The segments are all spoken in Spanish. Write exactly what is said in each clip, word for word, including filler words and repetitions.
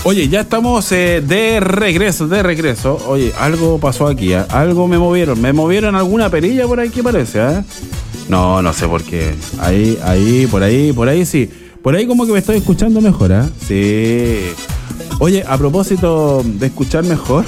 Oye, ya estamos eh, de regreso, de regreso. Oye, algo pasó aquí, ¿eh? Algo me movieron. ¿Me movieron alguna perilla por aquí parece, eh? No, no sé por qué. Ahí, ahí, por ahí, por ahí sí. Por ahí como que me estoy escuchando mejor, ¿eh? Sí. Oye, a propósito de escuchar mejor.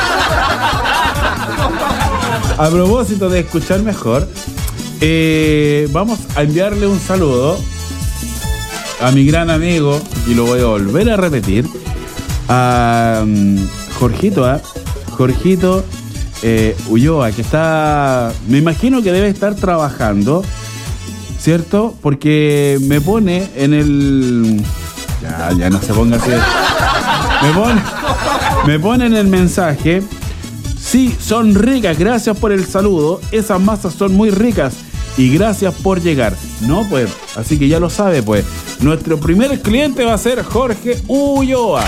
A propósito de escuchar mejor, eh, vamos a enviarle un saludo a mi gran amigo, y lo voy a volver a repetir, a um, Jorgito, ¿eh? Jorgito eh, Ulloa, que está, me imagino que debe estar trabajando, ¿cierto? Porque me pone en el... Ya, ya no se ponga así. Me pone, me pone en el mensaje: sí, son ricas, gracias por el saludo, esas masas son muy ricas y gracias por llegar. No, pues, así que ya lo sabe, pues. Nuestro primer cliente va a ser Jorge Ulloa.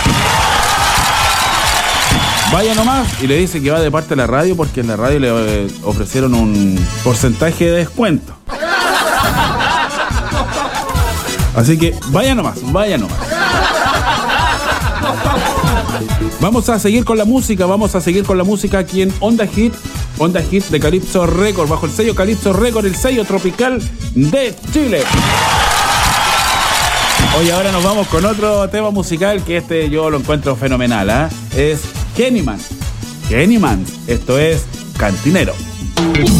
Vaya nomás y le dice que va de parte de la radio porque en la radio le eh, ofrecieron un porcentaje de descuento. Así que vaya nomás, vaya nomás. Vamos a seguir con la música, vamos a seguir con la música aquí en Onda Hit, Onda Hit de Calypso Record, bajo el sello Calypso Record, el sello tropical de Chile. Hoy ahora nos vamos con otro tema musical que este yo lo encuentro fenomenal, ¿eh? Es Kennyman. Kennyman, esto es Cantinero.